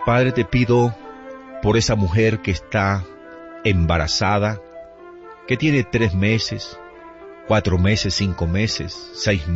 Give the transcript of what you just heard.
Padre, te pido por esa mujer que está embarazada, que tiene 3 meses, 4 meses, 5 meses, 6